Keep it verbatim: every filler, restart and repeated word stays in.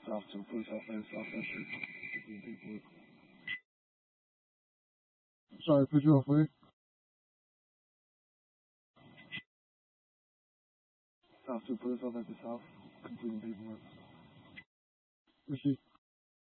South two, police officer, South Esther. Completing paperwork. Sorry, put you off, wait. South two, police officer, South. Completing paperwork. Receipt.